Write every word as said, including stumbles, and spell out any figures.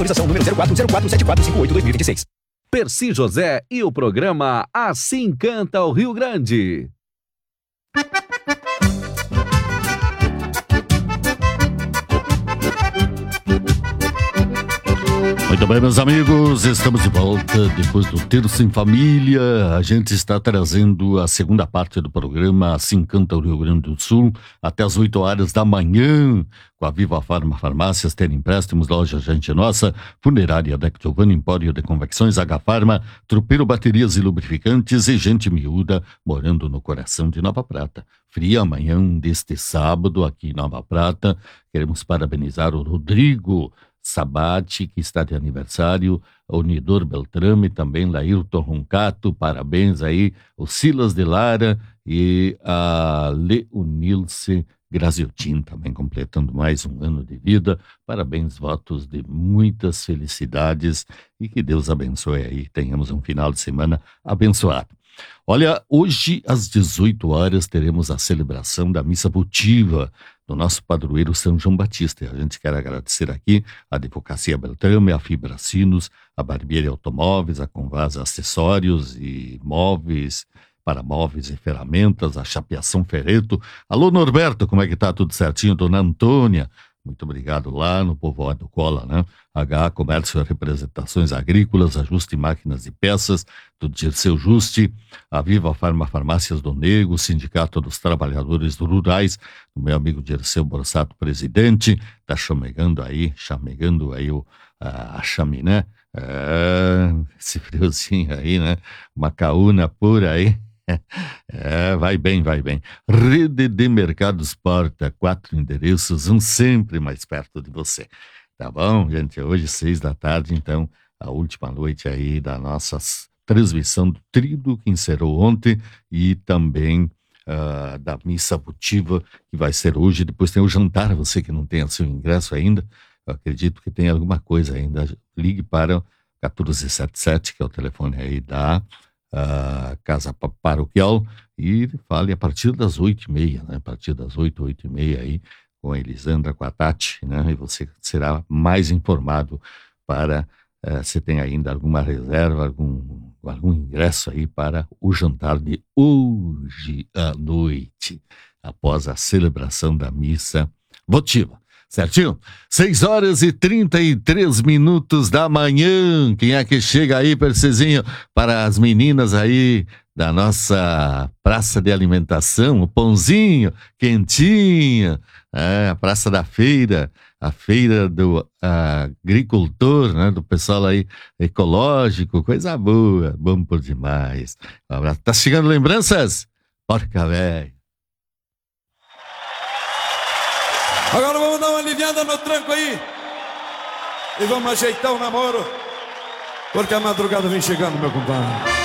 Autorização número zero quatro zero quatro sete quatro cinco oito dois mil e vinte e seis. Percy José e o programa Assim Canta o Rio Grande. Muito bem, meus amigos, estamos de volta depois do Terço em Família. A gente está trazendo a segunda parte do programa Assim Canta o Rio Grande do Sul, até as oito horas da manhã, com a Viva Farma Farmácias, Ter Empréstimos, Loja Gente Nossa, Funerária Deck Giovanni, Empório de Convecções, H Farma, Tropeiro Baterias e Lubrificantes e Gente Miúda, morando no coração de Nova Prata. Fria amanhã deste sábado aqui em Nova Prata. Queremos parabenizar o Rodrigo Sabate, que está de aniversário, o Nidor Beltrame, também Laírton Roncato, parabéns aí, o Silas de Lara e a Leonilce Graziotin, também completando mais um ano de vida. Parabéns, votos de muitas felicidades e que Deus abençoe aí, tenhamos um final de semana abençoado. Olha, hoje às dezoito horas teremos a celebração da missa votiva do nosso padroeiro São João Batista. A gente quer agradecer aqui a Advocacia Beltrame, a Fibra Sinos, a Barbearia Automóveis, a Convasa Acessórios e Móveis, para móveis e ferramentas, a Chapeação Ferreto. Alô, Norberto, como é que tá? Tudo certinho? Dona Antônia, muito obrigado lá no Povoado Cola, né? H A Comércio e Representações Agrícolas, Ajuste Máquinas e Peças, do Dirceu Juste, a Viva Farma Farmácias do Nego, Sindicato dos Trabalhadores Rurais, do meu amigo Dirceu Borsato, presidente, tá chamegando aí, chamegando aí o, a, a chaminé, é, esse friozinho aí, né? Uma caúna por aí. É, vai bem, vai bem. Rede de Mercados Porta, quatro endereços, um sempre mais perto de você. Tá bom, gente? Hoje, seis da tarde, então, a última noite aí da nossa transmissão do Tríduo, que encerrou ontem, e também uh, da missa votiva, que vai ser hoje. Depois tem o jantar, você que não tem seu ingresso ainda, eu acredito que tem alguma coisa ainda. Ligue para o quatorze setenta e sete, que é o telefone aí da Uh, Casa Paroquial, e fale a partir das oito e meia, né? A partir das oito, oito e meia aí, com a Elisandra, com a Tati, né? E você será mais informado para, uh, se tem ainda alguma reserva, algum, algum ingresso aí para o jantar de hoje à noite, após a celebração da missa votiva. Certinho? seis horas e trinta e três minutos da manhã. Quem é que chega aí, Percezinho, para as meninas aí da nossa praça de alimentação, o pãozinho quentinho, é, a praça da feira, a feira do agricultor, né, do pessoal aí ecológico, coisa boa, bom por demais. Um abraço. Tá chegando lembranças? Porca velho. Agora vamos dar uma aliviada no tranco aí e vamos ajeitar o namoro, porque a madrugada vem chegando, meu compadre.